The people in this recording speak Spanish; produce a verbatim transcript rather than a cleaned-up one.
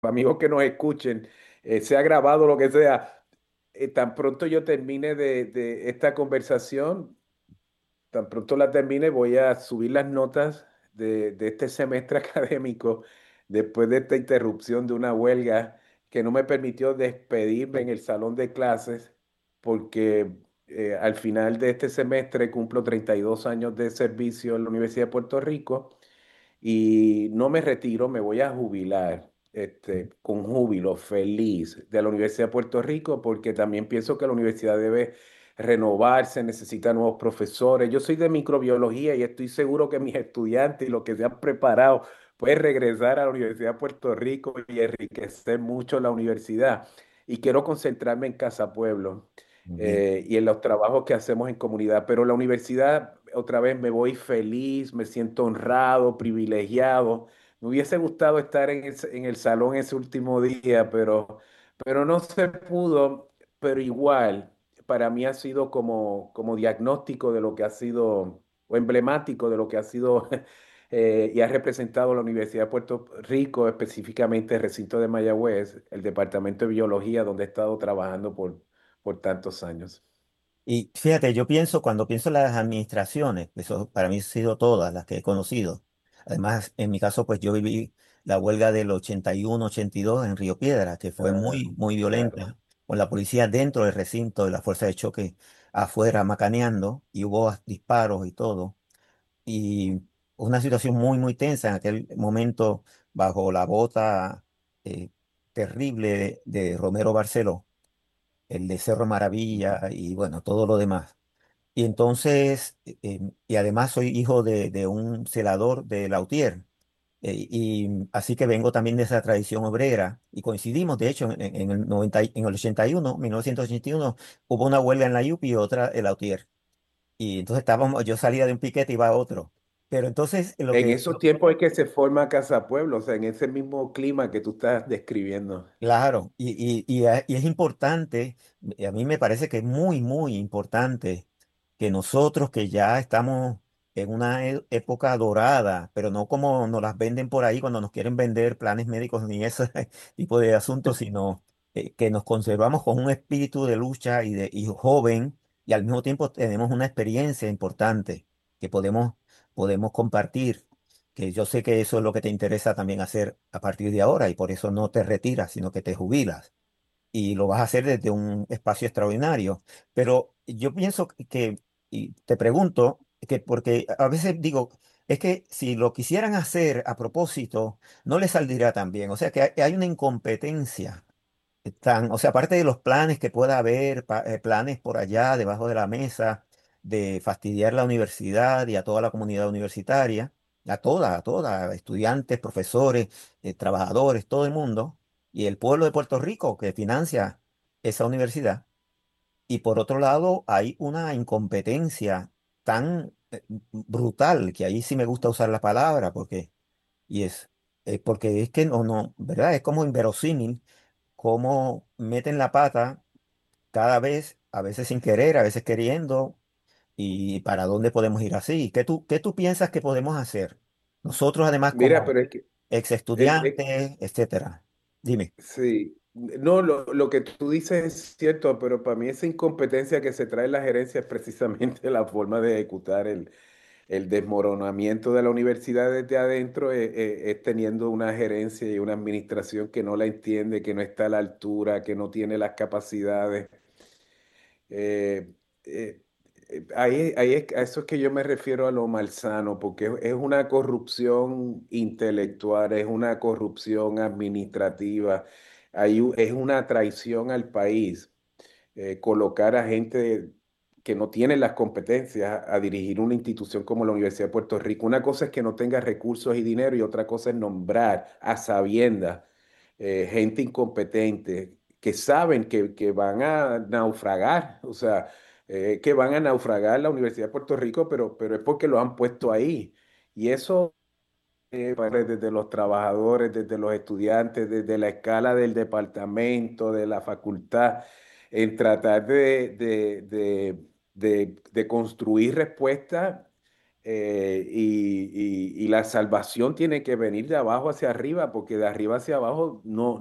amigos que nos escuchen, eh, sea grabado lo que sea, eh, tan pronto yo termine de, de esta conversación, tan pronto la termine, voy a subir las notas de, de este semestre académico después de esta interrupción de una huelga que no me permitió despedirme en el salón de clases porque eh, al final de este semestre cumplo treinta y dos años de servicio en la Universidad de Puerto Rico y no me retiro, me voy a jubilar, este, con júbilo, feliz de la Universidad de Puerto Rico, porque también pienso que la universidad debe renovarse, necesita nuevos profesores. Yo soy de microbiología y estoy seguro que mis estudiantes y los que se han preparado pueden regresar a la Universidad de Puerto Rico y enriquecer mucho la universidad. Y quiero concentrarme en Casa Pueblo Muy bien. eh, y en los trabajos que hacemos en comunidad. Pero la universidad, otra vez, me voy feliz, me siento honrado, privilegiado. Me hubiese gustado estar en el, en el salón ese último día, pero, pero no se pudo. Pero igual, para mí ha sido como, como diagnóstico de lo que ha sido, o emblemático de lo que ha sido eh, y ha representado la Universidad de Puerto Rico, específicamente el recinto de Mayagüez, el Departamento de Biología, donde he estado trabajando por por tantos años. Y fíjate, yo pienso, cuando pienso en las administraciones, eso para mí han sido todas las que he conocido. Además, en mi caso, pues yo viví la huelga del ochenta y uno, ochenta y dos en Río Piedra, que fue Ah, muy, muy claro. violenta, con la policía dentro del recinto y la fuerza de choque afuera macaneando, y hubo disparos y todo. Y una situación muy, muy tensa en aquel momento bajo la bota eh, terrible de, de Romero Barceló, el de Cerro Maravilla y bueno, todo lo demás. Y entonces, eh, em, y además soy hijo de, de un celador de Lautier, eh, y así que vengo también de esa tradición obrera, y coincidimos, de hecho, en, en el noventa y- en el ochenta y uno, mil novecientos ochenta y uno, hubo una huelga en la U P y otra en Lautier. Y entonces estábamos, yo salía de un piquete y iba a otro. Pero entonces, lo En que, esos tiempos es que se forma Casa Pueblo, o sea, en ese mismo clima que tú estás describiendo. claro, y, y, y a- y es importante, y a mí me parece que es muy, muy importante que nosotros que ya estamos en una e- época dorada, pero no como nos las venden por ahí cuando nos quieren vender planes médicos ni ese tipo de asuntos, sino eh, que nos conservamos con un espíritu de lucha y de y joven, y al mismo tiempo tenemos una experiencia importante que podemos, podemos compartir, que yo sé que eso es lo que te interesa también hacer a partir de ahora, y por eso no te retiras, sino que te jubilas. Y lo vas a hacer desde un espacio extraordinario. Pero yo pienso que, y te pregunto, que porque a veces digo, es que si lo quisieran hacer a propósito, no les saldría tan bien. O sea que hay, hay una incompetencia. Tan, o sea, aparte de los planes que pueda haber, pa- eh, planes por allá debajo de la mesa de fastidiar la universidad y a toda la comunidad universitaria, a toda, a toda, estudiantes, profesores, eh, trabajadores, todo el mundo, y el pueblo de Puerto Rico que financia esa universidad. Y por otro lado, hay una incompetencia tan eh, brutal, que ahí sí me gusta usar la palabra, porque, y es, eh, porque es que no, no, ¿verdad? Es como inverosímil cómo meten la pata cada vez, a veces sin querer, a veces queriendo, y para dónde podemos ir así. ¿Qué tú, qué tú piensas que podemos hacer? Nosotros, además, Mira, como pero es que, ex es- es- estudiantes, etcétera. Dime. sí, no, lo, lo que tú dices es cierto, pero para mí esa incompetencia que se trae en la gerencia es precisamente la forma de ejecutar el, el desmoronamiento de la universidad desde adentro, es, es- es teniendo una gerencia y una administración que no la entiende, que no está a la altura, que no tiene las capacidades. Eh, eh, eh, ahí, ahí es, a eso es que yo me refiero a lo malsano, porque es, es una corrupción intelectual, es una corrupción administrativa, hay u- es una traición al país eh, colocar a gente que no tiene las competencias a dirigir una institución como la Universidad de Puerto Rico. Una cosa es que no tenga recursos y dinero y otra cosa es nombrar a sabiendas eh, gente incompetente que saben que, que van a naufragar, o sea, eh, que van a naufragar la Universidad de Puerto Rico, pero, pero es porque lo han puesto ahí. Y eso eh, para- desde los trabajadores, desde los estudiantes, desde la escala del departamento, de la facultad, en tratar de, de, de, de, de construir respuestas Eh, y, y- y la salvación tiene que venir de abajo hacia arriba, porque de arriba hacia abajo no,